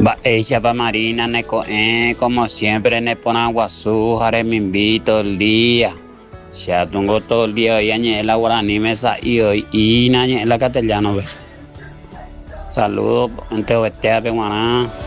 Va ella pa Marina, como siempre, Nepona Guazú, Jare me invito el día. Ya tengo todo el día hoy añe la guaraní mesa y hoy y nañe la castellano. Saludos, gente oestea, peguaná.